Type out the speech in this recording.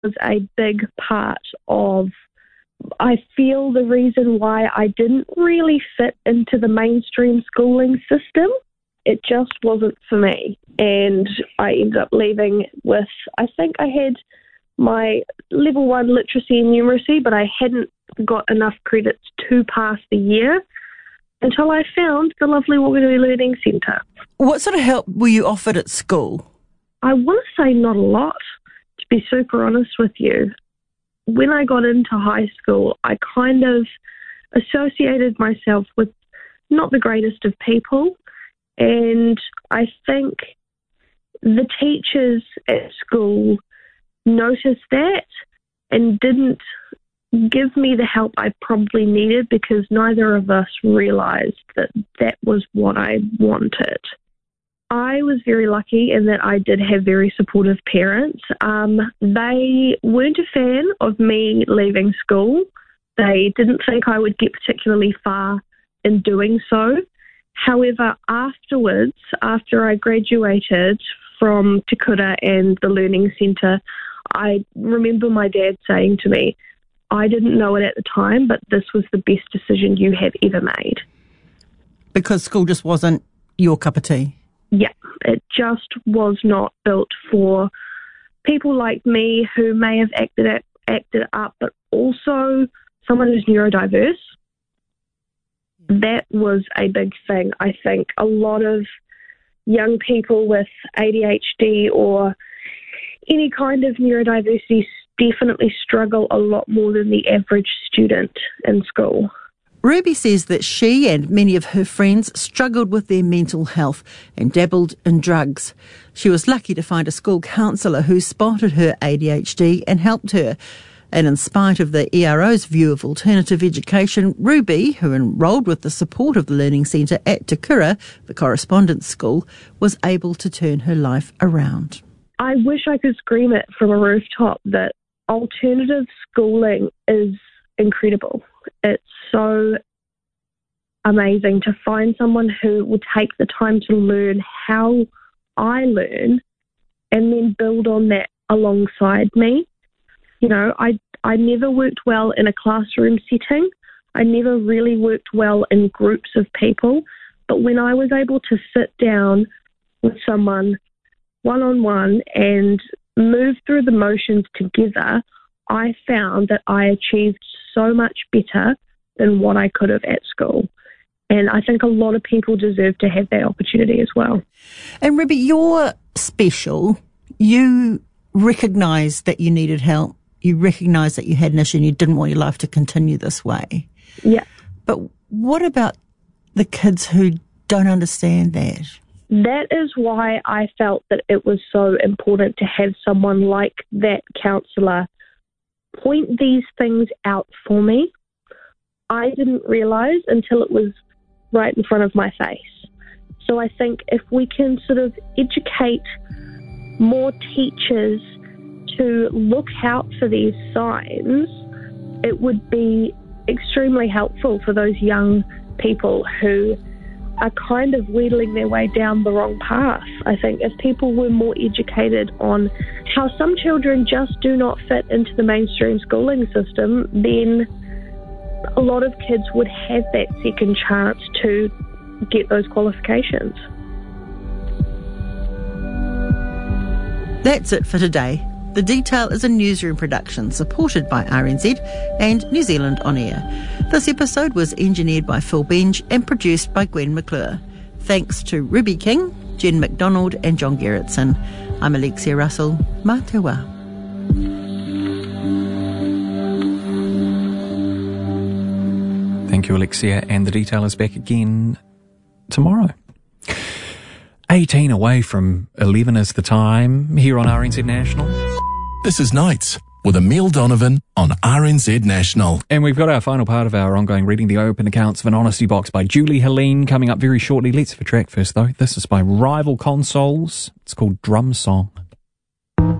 was a big part of, I feel, the reason why I didn't really fit into the mainstream schooling system. It just wasn't for me. And I ended up leaving with, I think I had my level 1 literacy and numeracy, but I hadn't got enough credits to pass the year until I found the lovely Wanganui Learning Centre. What sort of help were you offered at school? I want to say not a lot, to be super honest with you. When I got into high school, I kind of associated myself with not the greatest of people. And I think the teachers at school noticed that and didn't give me the help I probably needed, because neither of us realised that that was what I wanted. I was very lucky in that I did have very supportive parents. They weren't a fan of me leaving school. They didn't think I would get particularly far in doing so. However, afterwards, after I graduated from Te Kura and the Learning Centre, I remember my dad saying to me, I didn't know it at the time, but this was the best decision you have ever made. Because school just wasn't your cup of tea? Yeah, it just was not built for people like me who may have acted up, but also someone who's neurodiverse. That was a big thing. I think a lot of young people with ADHD or any kind of neurodiversity definitely struggle a lot more than the average student in school. Ruby says that she and many of her friends struggled with their mental health and dabbled in drugs. She was lucky to find a school counsellor who spotted her ADHD and helped her. And in spite of the ERO's view of alternative education, Ruby, who enrolled with the support of the Learning Centre at Te Kura, the correspondence school, was able to turn her life around. I wish I could scream it from a rooftop that alternative schooling is incredible. It's so amazing to find someone who will take the time to learn how I learn and then build on that alongside me. You know, I never worked well in a classroom setting. I never really worked well in groups of people. But when I was able to sit down with someone one-on-one and move through the motions together, I found that I achieved so much better than what I could have at school. And I think a lot of people deserve to have that opportunity as well. And Ruby, you're special. You recognised that you needed help. You recognised that you had an issue and you didn't want your life to continue this way. Yeah. But what about the kids who don't understand that? That is why I felt that it was so important to have someone like that counsellor point these things out for me. I didn't realise until it was right in front of my face. So I think if we can sort of educate more teachers to look out for these signs, it would be extremely helpful for those young people who are kind of wheedling their way down the wrong path. I think if people were more educated on how some children just do not fit into the mainstream schooling system, then a lot of kids would have that second chance to get those qualifications. That's it for today. The Detail is a newsroom production supported by RNZ and New Zealand On Air. This episode was engineered by Phil Benj and produced by Gwen McClure. Thanks to Ruby King, Jen McDonald and John Gerritsen. I'm Alexia Russell. Mā te wā. Thank you, Alexia. And The Detail is back again tomorrow. 18 away from 11 is the time here on RNZ National. This is Nights with Emile Donovan on RNZ National. And we've got our final part of our ongoing reading, The Open Accounts of an Honesty Box by Julie Helene, coming up very shortly. Let's have a track first, though. This is by Rival Consoles. It's called Drum Song.